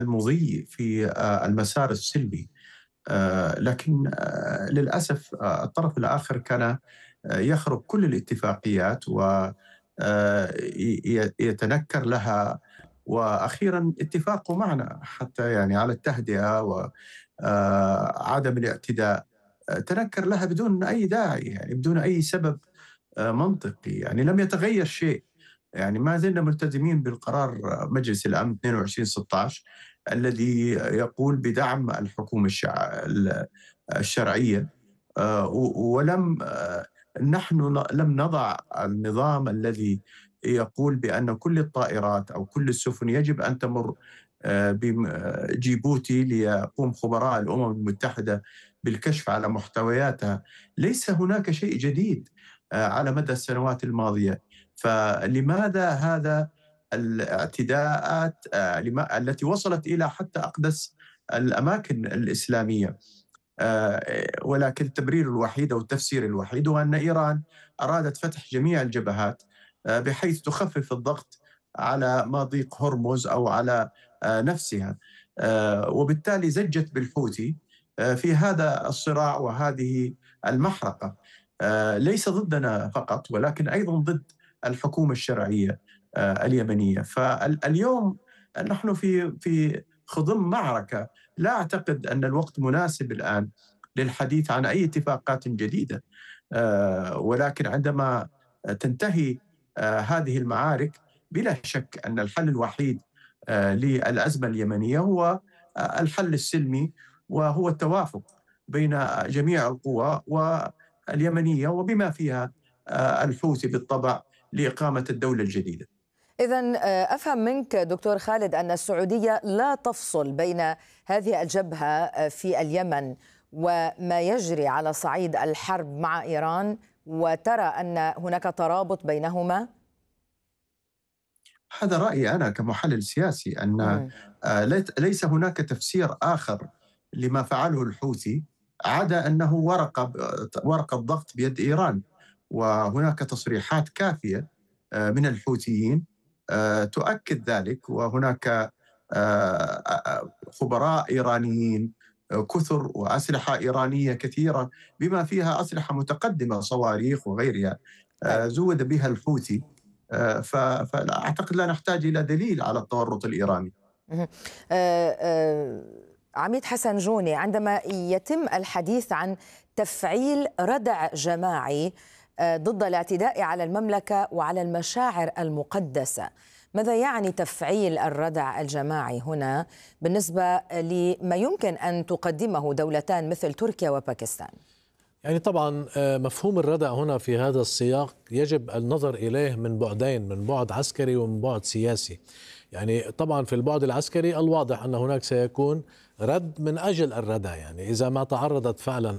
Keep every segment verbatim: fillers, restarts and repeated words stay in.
المضي في آه، المسار السلمي. آه، لكن آه، للأسف آه، الطرف الآخر كان آه، يخرق كل الاتفاقيات ويتنكر لها. وأخيرا اتفاقه معنا حتى يعني على التهدئة وعدم الاعتداء، آه، تنكر لها بدون أي داعي، يعني بدون أي سبب آه، منطقي. يعني لم يتغير شيء. يعني ما زلنا ملتزمين بالقرار مجلس الأمن اثنين وعشرين ستة عشر الذي يقول بدعم الحكومة الشع... الشرعية. آه، و- ولم آه، نحن ن- لم نضع النظام الذي يقول بأن كل الطائرات أو كل السفن يجب أن تمر آه، بجيبوتي ليقوم خبراء الأمم المتحدة بالكشف على محتوياتها. ليس هناك شيء جديد آه، على مدى السنوات الماضية. فلماذا هذا الاعتداءات آه، لما- التي وصلت إلى حتى أقدس الأماكن الإسلامية؟ آه، ولكن التبرير الوحيد أو التفسير الوحيد هو أن إيران أرادت فتح جميع الجبهات آه، بحيث تخفف الضغط على مضيق هرمز أو على آه، نفسها. آه، وبالتالي زجت بالحوثي آه، في هذا الصراع وهذه المحرقة، آه، ليس ضدنا فقط ولكن أيضا ضد الحكومة الشرعية آه، اليمنية. فاليوم نحن في في خضم معركة. لا أعتقد أن الوقت مناسب الآن للحديث عن أي اتفاقات جديدة، آه، ولكن عندما تنتهي آه، هذه المعارك بلا شك أن الحل الوحيد آه، للأزمة اليمنية هو آه، الحل السلمي، وهو التوافق بين جميع القوى واليمنية وبما فيها آه، الحوثي بالطبع لإقامة الدولة الجديدة. إذن أفهم منك دكتور خالد أن السعودية لا تفصل بين هذه الجبهة في اليمن وما يجري على صعيد الحرب مع إيران، وترى أن هناك ترابط بينهما؟ هذا رأيي أنا كمحلل سياسي، أن مم. آه، ليت- ليس هناك تفسير آخر لما فعله الحوثي عدا أنه ورقة ورقة ضغط بيد إيران. وهناك تصريحات كافية آه، من الحوثيين آه، تؤكد ذلك. وهناك آه، آه، خبراء إيرانيين آه، كثر وأسلحة إيرانية كثيرة بما فيها أسلحة متقدمة صواريخ وغيرها طيب. آه، زود بها الحوثي. آه، ف- فلا أعتقد لا نحتاج إلى دليل على التورط الإيراني. مهم. آه، آه، عميد حسن جوني، عندما يتم الحديث عن تفعيل ردع جماعي آه، ضد الاعتداء على المملكة وعلى المشاعر المقدسة، ماذا يعني تفعيل الردع الجماعي هنا بالنسبة لما يمكن أن تقدمه دولتان مثل تركيا وباكستان؟ يعني طبعا آه، مفهوم الردع هنا في هذا السياق يجب النظر إليه من بعدين، من بعد عسكري ومن بعد سياسي. يعني طبعا في البعد العسكري الواضح أن هناك سيكون رد من أجل الردع. يعني إذا ما تعرضت فعلا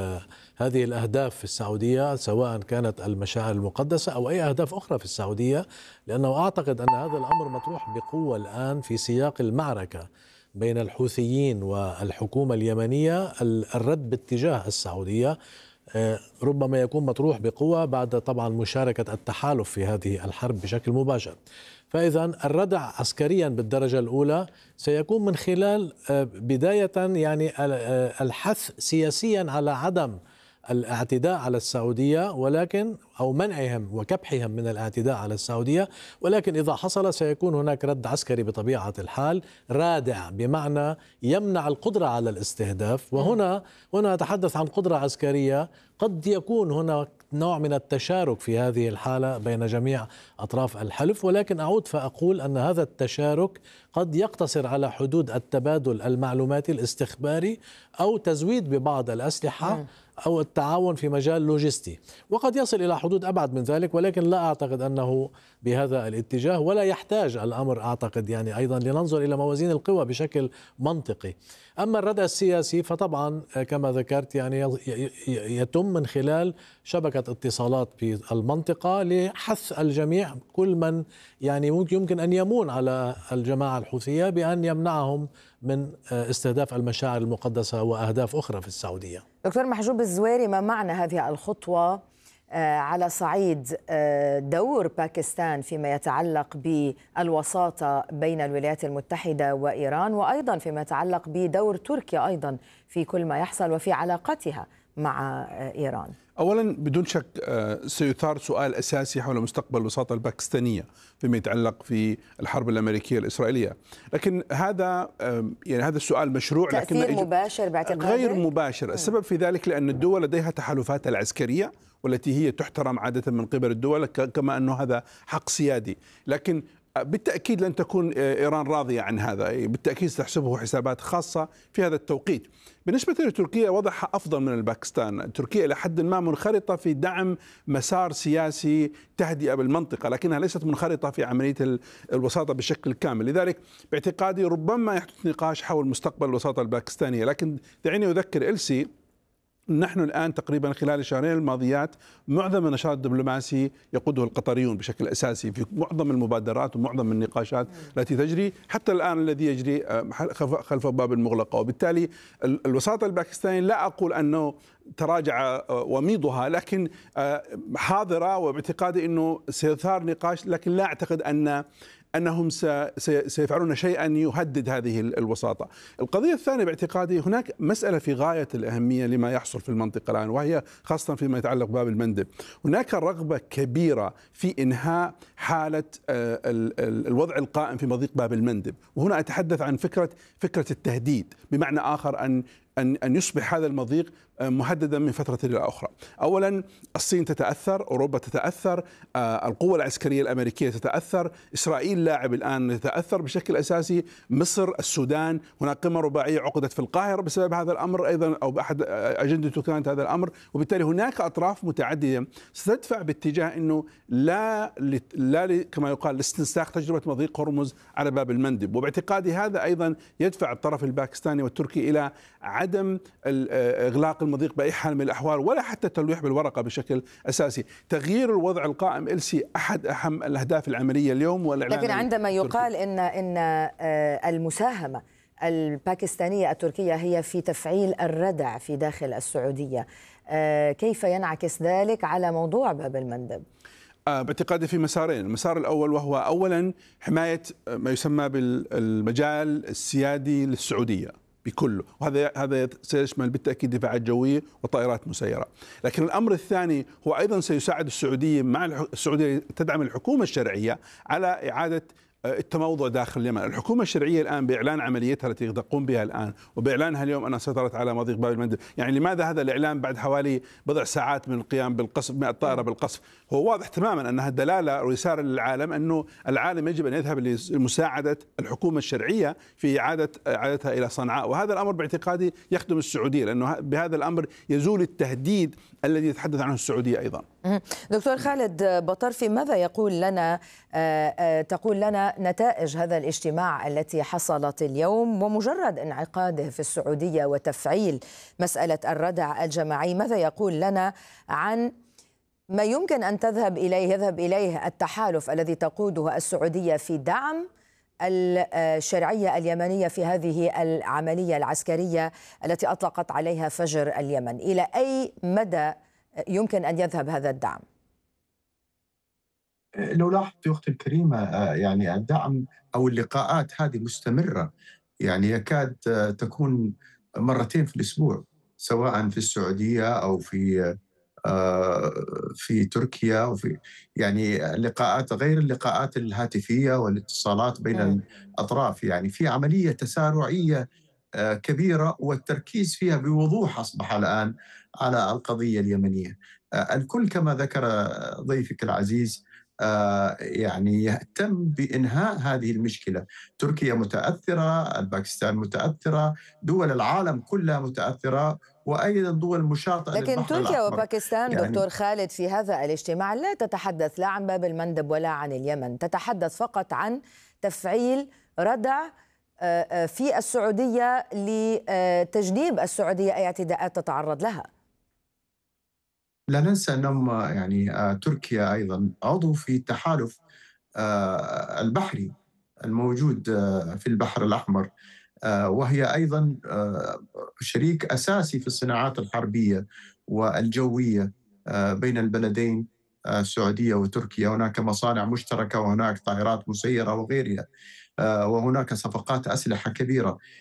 هذه الأهداف في السعودية، سواء كانت المشاعر المقدسة أو أي أهداف أخرى في السعودية، لأنه أعتقد أن هذا الأمر مطروح بقوة الآن في سياق المعركة بين الحوثيين والحكومة اليمنية. الرد باتجاه السعودية آه، ربما يكون مطروح بقوة بعد طبعا مشاركة التحالف في هذه الحرب بشكل مباشر. فإذا الردع عسكريا بالدرجة الأولى سيكون من خلال آه، بداية يعني آه، الحث سياسيا على عدم الاعتداء على السعودية، ولكن أو منعهم وكبحهم من الاعتداء على السعودية. ولكن إذا حصل سيكون هناك رد عسكري بطبيعة الحال رادع، بمعنى يمنع القدرة على الاستهداف. وهنا هنا أتحدث عن قدرة عسكرية. قد يكون هناك نوع من التشارك في هذه الحالة بين جميع أطراف الحلف، ولكن أعود فأقول أن هذا التشارك قد يقتصر على حدود التبادل المعلوماتي الاستخباري أو تزويد ببعض الأسلحة أو التعاون في مجال لوجستي، وقد يصل إلى حدود أبعد من ذلك، ولكن لا أعتقد أنه بهذا الاتجاه، ولا يحتاج الأمر أعتقد يعني أيضا لننظر إلى موازين القوى بشكل منطقي. أما الردع السياسي فطبعا كما ذكرت يعني يتم من خلال شبكة اتصالات في المنطقة لحث الجميع، كل من يعني يمكن أن يمون على الجماعة الحوثية بأن يمنعهم من استهداف المشاعر المقدسة وأهداف أخرى في السعودية. دكتور محجوب الزويري، ما معنى هذه الخطوة على صعيد دور باكستان فيما يتعلق بالوساطة بين الولايات المتحدة وإيران، وأيضا فيما يتعلق بدور تركيا أيضا في كل ما يحصل وفي علاقتها مع إيران؟ أولا بدون شك سيثار سؤال أساسي حول مستقبل الوساطة الباكستانية فيما يتعلق في الحرب الأمريكية الإسرائيلية، لكن هذا يعني هذا السؤال مشروع لكن تأثير مباشر باعتقادك؟ غير مباشر. السبب في ذلك لأن الدول لديها تحالفاتها العسكرية والتي هي تحترم عادة من قبل الدول، كما أنه هذا حق سيادي، لكن بالتأكيد لن تكون إيران راضية عن هذا، بالتأكيد ستحسبه حسابات خاصة في هذا التوقيت. بالنسبة لتركيا وضعها أفضل من الباكستان، تركيا إلى حد ما منخرطة في دعم مسار سياسي تهدئة بالمنطقة، لكنها ليست منخرطة في عملية الوساطة بشكل كامل. لذلك باعتقادي ربما يحدث نقاش حول مستقبل الوساطة الباكستانية، لكن دعيني أذكر إلسي نحن الآن تقريبا خلال الشهرين الماضيات معظم النشاط الدبلوماسي يقوده القطريون بشكل أساسي في معظم المبادرات ومعظم النقاشات التي تجري حتى الآن الذي يجري خلف باب المغلقة، وبالتالي الوساطة الباكستانية لا أقول أنه تراجع وميضها، لكن حاضرة، وباعتقادي أنه سيثار نقاش، لكن لا أعتقد أن أنهم سيفعلون شيئا يهدد هذه الوساطة. القضية الثانية باعتقادي هناك مسألة في غاية الأهمية لما يحصل في المنطقة الآن، وهي خاصة فيما يتعلق بباب المندب. هناك رغبة كبيرة في إنهاء حالة الوضع القائم في مضيق باب المندب، وهنا أتحدث عن فكرة فكرة التهديد، بمعنى آخر أن أن أن يصبح هذا المضيق مهددا من فترة إلى أخرى. أولا الصين تتأثر، أوروبا تتأثر، القوة العسكرية الأمريكية تتأثر، إسرائيل لاعب الآن تتأثر بشكل أساسي، مصر، السودان، هناك قمة رباعية عقدت في القاهرة بسبب هذا الأمر أيضا، أو بأحد أجندته كانت هذا الأمر، وبالتالي هناك أطراف متعددة ستدفع باتجاه أنه لا لا كما يقال لاستنساخ تجربة مضيق هرمز على باب المندب، وباعتقادي هذا أيضا يدفع الطرف الباكستاني والتركي إلى عدم إغلاق المضيق بأي حال من الأحوال، ولا حتى التلويح بالورقة بشكل أساسي. تغيير الوضع القائم إلسي أحد أهم الأهداف العملية اليوم، والإعلان. لكن عندما يقال إن إن المساهمة الباكستانية التركية هي في تفعيل الردع في داخل السعودية، كيف ينعكس ذلك على موضوع باب المندب؟ باعتقادي في مسارين. المسار الأول وهو أولا حماية ما يسمى بالمجال السيادي للسعودية بكله، وهذا هذا سيشمل بالتأكيد دفاعات جوية وطائرات مسيرة. لكن الأمر الثاني هو أيضا سيساعد السعودية مع السعودية تدعم الحكومة الشرعية على إعادة التموضع داخل اليمن. الحكومة الشرعية الآن بإعلان عمليتها التي تقوم بها الآن وبإعلانها اليوم أنها سيطرت على مضيق باب المندب، يعني لماذا هذا الإعلان بعد حوالي بضع ساعات من القيام بالقصف مئة طائرة بالقصف؟ هو واضح تماما أنها دلالة ورسالة للعالم أنه العالم يجب أن يذهب لمساعدة الحكومة الشرعية في إعادة إعادتها إلى صنعاء، وهذا الأمر باعتقادي يخدم السعودية، لأنه بهذا الأمر يزول التهديد الذي يتحدث عنه السعودية أيضا. دكتور خالد بطرفي، ماذا يقول لنا تقول لنا نتائج هذا الاجتماع التي حصلت اليوم ومجرد انعقاده في السعودية وتفعيل مسألة الردع الجماعي؟ ماذا يقول لنا عن ما يمكن أن تذهب إليه يذهب إليه التحالف الذي تقوده السعودية في دعم الشرعية اليمنية في هذه العملية العسكرية التي أطلقت عليها فجر اليمن؟ إلى أي مدى يمكن أن يذهب هذا الدعم؟ لو لاحظت يا أختي الكريمة، يعني الدعم أو اللقاءات هذه مستمرة، يعني يكاد تكون مرتين في الأسبوع، سواء في السعودية أو في في تركيا، وفي يعني لقاءات غير اللقاءات الهاتفية والاتصالات بين م. الأطراف. يعني في عملية تسارعية كبيرة، والتركيز فيها بوضوح أصبح الآن على القضية اليمنية. الكل كما ذكر ضيفك العزيز يعني يهتم بإنهاء هذه المشكلة. تركيا متأثرة، الباكستان متأثرة، دول العالم كلها متأثرة، وأيضا دول مشاطئة لكن للبحر تركيا الأحمر. وباكستان يعني دكتور خالد في هذا الاجتماع لا تتحدث لا عن باب المندب ولا عن اليمن، تتحدث فقط عن تفعيل ردع في السعودية لتجنيب السعودية أي اعتداءات تتعرض لها. لا ننسى أن يعني تركيا أيضا عضو في التحالف البحري الموجود في البحر الأحمر، وهي أيضا شريك أساسي في الصناعات الحربية والجوية بين البلدين السعودية وتركيا. هناك مصانع مشتركة وهناك طائرات مسيرة وغيرها، وهناك صفقات أسلحة كبيرة.